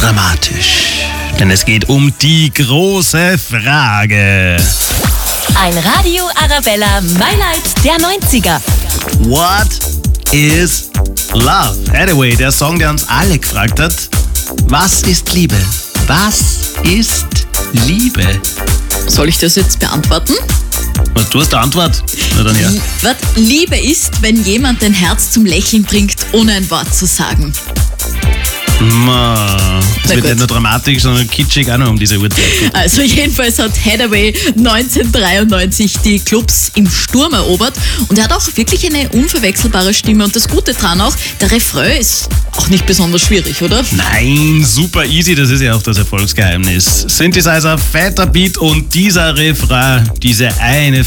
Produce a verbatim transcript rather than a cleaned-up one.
dramatisch. Denn es geht um die große Frage. Ein Radio Arabella Highlight der neunziger. What is love? Anyway, der Song, der uns alle gefragt hat, was ist Liebe? Was ist Liebe? Soll ich das jetzt beantworten? Was, du hast die Antwort? Na dann ja. Was Liebe ist, wenn jemand dein Herz zum Lächeln bringt, ohne ein Wort zu sagen. Ma, das wird nicht nur dramatisch, sondern kitschig auch noch um diese Uhrzeit. Also jedenfalls hat Hathaway neunzehnhundertdreiundneunzig die Clubs im Sturm erobert und er hat auch wirklich eine unverwechselbare Stimme. Und das Gute dran auch, der Refrain ist auch nicht besonders schwierig, oder? Nein, super easy, das ist ja auch das Erfolgsgeheimnis. Synthesizer, fetter Beat und dieser Refrain, diese eine